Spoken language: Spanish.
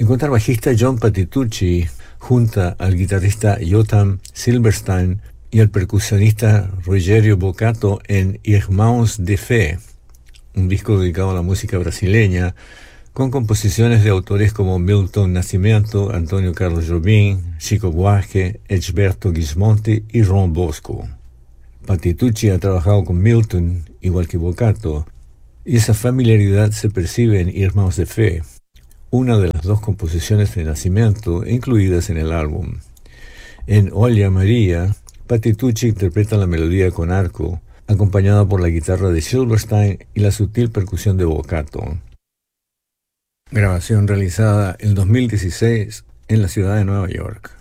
El contrabajista John Patitucci junta al guitarrista Jotam Silverstein y al percusionista Rogério Bocato en Irmãos de Fé, un disco dedicado a la música brasileña, con composiciones de autores como Milton Nascimento, Antonio Carlos Jobim, Chico Buarque, Egberto Gismonti y Ron Bosco. Patitucci ha trabajado con Milton, igual que Bocato, y esa familiaridad se percibe en Irmãos de Fé, una de las dos composiciones de Nascimento incluidas en el álbum. En Olha María, Patitucci interpreta la melodía con arco, acompañada por la guitarra de Silverstein y la sutil percusión de Bocato. Grabación realizada en 2016 en la ciudad de Nueva York.